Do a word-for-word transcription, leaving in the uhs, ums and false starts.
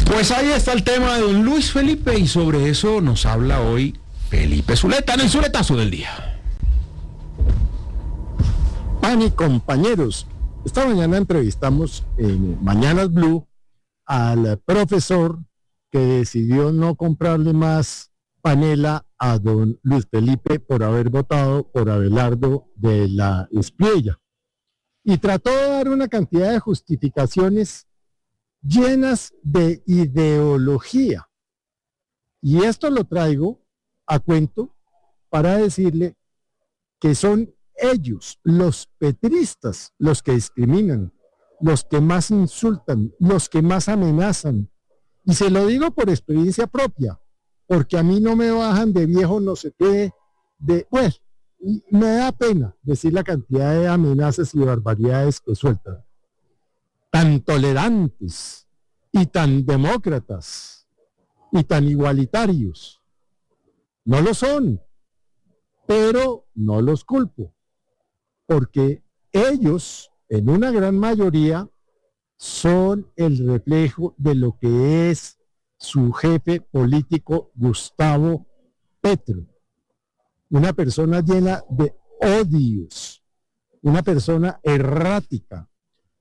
Pues ahí está el tema de don Luis Felipe y sobre eso nos habla hoy Felipe Zuleta en el Zuletazo del Día. Pani, compañeros, esta mañana entrevistamos en Mañanas Blue al profesor que decidió no comprarle más panela a don Luis Felipe por haber votado por Abelardo de la Espriella. Y trató de dar una cantidad de justificaciones llenas de ideología. Y esto lo traigo a cuento para decirle que son ellos, los petristas, los que discriminan, los que más insultan, los que más amenazan. Y se lo digo por experiencia propia, porque a mí no me bajan de viejo no sé qué, de, bueno, me da pena decir la cantidad de amenazas y barbaridades que sueltan. Tan tolerantes y tan demócratas y tan igualitarios. No lo son, pero no los culpo, porque ellos, en una gran mayoría, son el reflejo de lo que es su jefe político, Gustavo Petro. Una persona llena de odios, una persona errática,